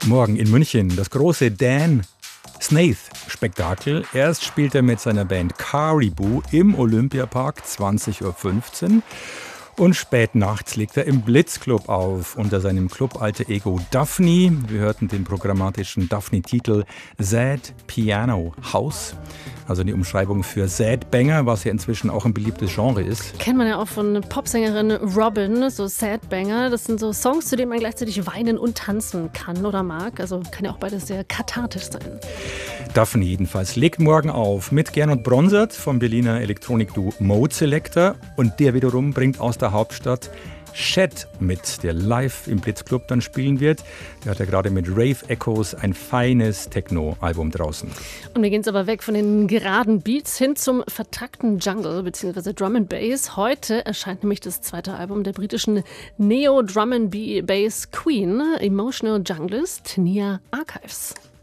Morgen in München das große Dan Snaith-Spektakel. Erst spielt er mit seiner Band Caribou im Olympiapark 20:15 Uhr. Und spät nachts legt er im Blitzclub auf, unter seinem Club-Alter Ego Daphne. Wir hörten den programmatischen Daphne-Titel Sad Piano House, also die Umschreibung für Sad Banger, was ja inzwischen auch ein beliebtes Genre ist. Kennt man ja auch von Popsängerin Robin, so Sad Banger. Das sind so Songs, zu denen man gleichzeitig weinen und tanzen kann oder mag. Also kann ja auch beides sehr kathartisch sein. Daphne jedenfalls legt morgen auf mit Gernot Bronsart vom Berliner Elektronikduo Mode Selector. Und der wiederum bringt aus der Hauptstadt Shed mit, der live im Blitzclub dann spielen wird. Der hat ja gerade mit Rave Echoes ein feines Techno-Album draußen. Und wir gehen jetzt aber weg von den geraden Beats hin zum vertrackten Jungle bzw. Drum and Bass. Heute erscheint nämlich das zweite Album der britischen Neo-Drum and Bass Queen, Emotional Junglist, Nia Archives.